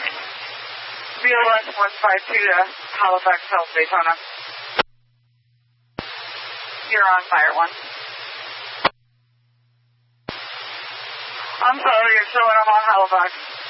BLS 152 to Halifax, South Daytona. You're on Fire 1. I'm sorry, you're showing I'm on Halifax.